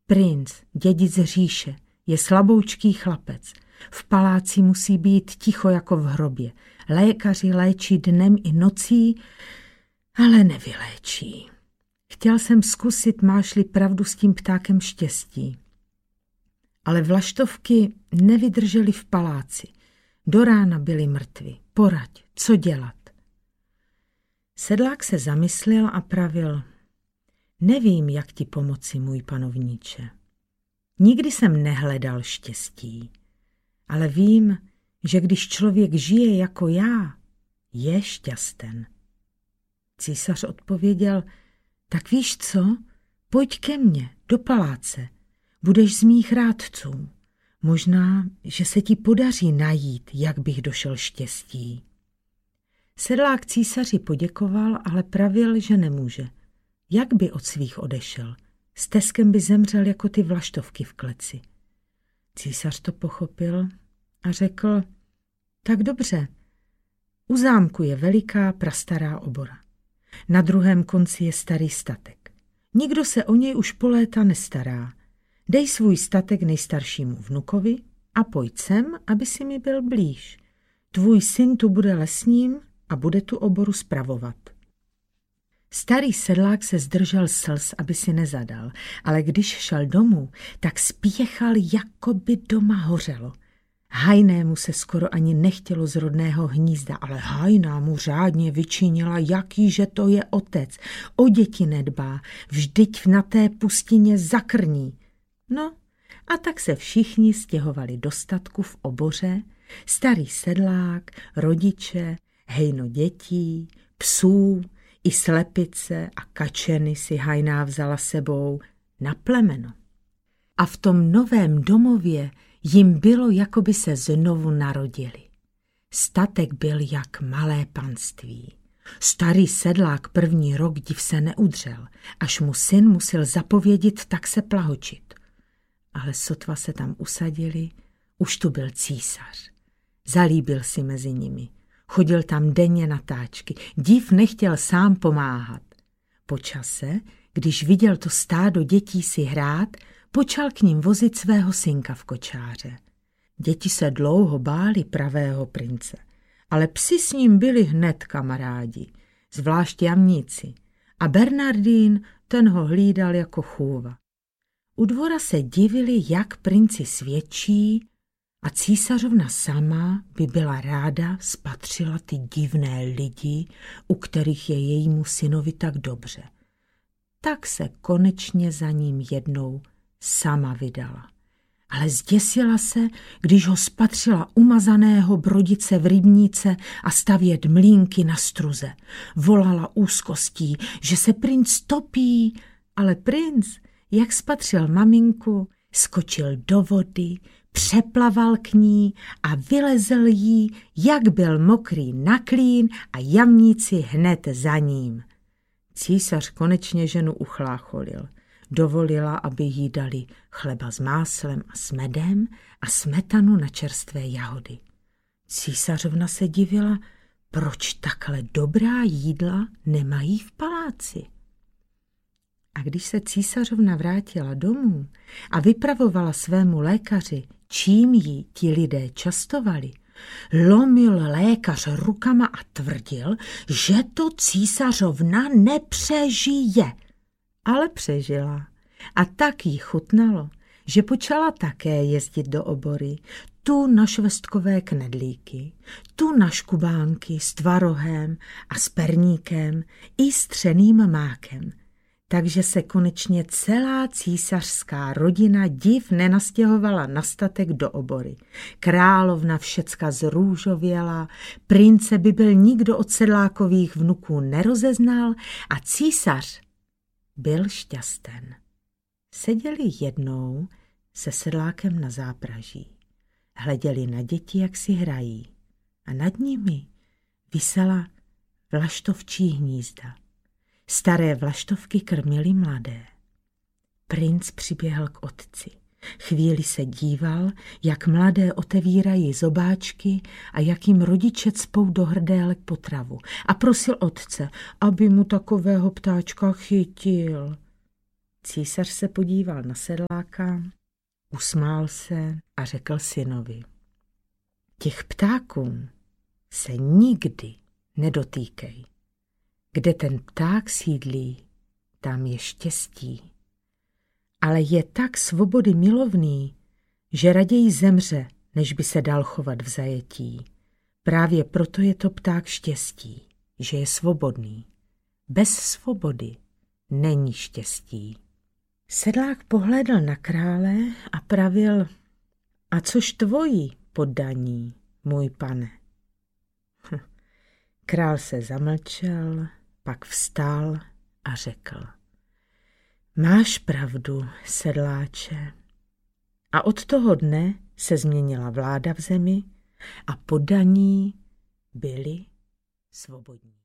Princ, dědic říše, je slaboučký chlapec. V paláci musí být ticho jako v hrobě. Lékaři léčí dnem i nocí, ale nevyléčí. Chtěl jsem zkusit, máš-li pravdu s tím ptákem štěstí. Ale vlaštovky nevydržely v paláci. Do rána byli mrtvi. Poraď, co dělat? Sedlák se zamyslel a pravil, nevím, jak ti pomoci, můj panovníče. Nikdy jsem nehledal štěstí, ale vím, že když člověk žije jako já, je šťasten. Císař odpověděl, tak víš co, pojď ke mně, do paláce, budeš z mých rádců. Možná, že se ti podaří najít, jak bych došel štěstí. Sedlák císaři poděkoval, ale pravil, že nemůže. Jak by od svých odešel? Steskem by zemřel jako ty vlaštovky v kleci. Císař to pochopil a řekl, tak dobře, u zámku je veliká prastará obora. Na druhém konci je starý statek. Nikdo se o něj už po léta nestará. Dej svůj statek nejstaršímu vnukovi a pojď sem, aby si mi byl blíž. Tvůj syn tu bude lesním a bude tu oboru spravovat. Starý sedlák se zdržel slz, aby si nezadal, ale když šel domů, tak spěchal, jako by doma hořelo. Hajnému se skoro ani nechtělo z rodného hnízda, ale hajná mu řádně vyčinila, jakýže to je otec. O děti nedbá, vždyť na té pustině zakrní. No a tak se všichni stěhovali do statku v oboře, starý sedlák, rodiče, hejno dětí, psů, i slepice a kačeny si hajná vzala sebou na plemeno. A v tom novém domově jim bylo, jako by se znovu narodili. Statek byl jak malé panství. Starý sedlák první rok div se neudřel, až mu syn musel zapovědět, tak se plahočit. Ale sotva se tam usadili, už tu byl císař. Zalíbil si mezi nimi. Chodil tam denně na táčky. Div nechtěl sám pomáhat. Po čase, když viděl to stádo dětí si hrát, počal k ním vozit svého synka v kočáře. Děti se dlouho báli pravého prince, ale psi s ním byli hned kamarádi, zvlášť jamníci. A Bernardín, ten ho hlídal jako chůva. U dvora se divili, jak princi svědčí, a císařovna sama by byla ráda spatřila ty divné lidi, u kterých je jejímu synovi tak dobře. Tak se konečně za ním jednou sama vydala. Ale zděsila se, když ho spatřila umazaného brodit se v rybníce a stavět mlýnky na struze. Volala úzkostí, že se princ topí, ale princ, jak spatřil maminku, skočil do vody, přeplaval k ní a vylezl jí, jak byl mokrý na klín a jamníci hned za ním. Císař konečně ženu uchlácholil. Dovolila, aby jí dali chleba s máslem a s medem a smetanu na čerstvé jahody. Císařovna se divila, proč takhle dobrá jídla nemají v paláci. A když se císařovna vrátila domů a vypravovala svému lékaři, čím jí ti lidé častovali, lomil lékař rukama a tvrdil, že to císařovna nepřežije. Ale přežila. A tak jí chutnalo, že počala také jezdit do obory, tu na švestkové knedlíky, tu na škubánky s tvarohem a s perníkem i s třeným mákem. Takže se konečně celá císařská rodina div nenastěhovala na statek do obory. Královna všecka zrůžověla, prince by byl nikdo od sedlákových vnuků nerozeznal a císař byl šťasten. Seděli jednou se sedlákem na zápraží. Hleděli na děti, jak si hrají. A nad nimi visela vlaštovčí hnízda. Staré vlaštovky krmily mladé. Princ přiběhl k otci. Chvíli se díval, jak mladé otevírají zobáčky a jak jim rodiče cpou do hrdélek potravu. A prosil otce, aby mu takového ptáčka chytil. Císař se podíval na sedláka, usmál se a řekl synovi: těch ptáků se nikdy nedotýkej. Kde ten pták sídlí, tam je štěstí. Ale je tak svobody milovný, že raději zemře, než by se dal chovat v zajetí. Právě proto je to pták štěstí, že je svobodný. Bez svobody není štěstí. Sedlák pohlédl na krále a pravil: a což tvojí poddaní, můj pane? Král se zamlčel, pak vstal a řekl: máš pravdu, sedláče. A od toho dne se změnila vláda v zemi a poddaní byli svobodní.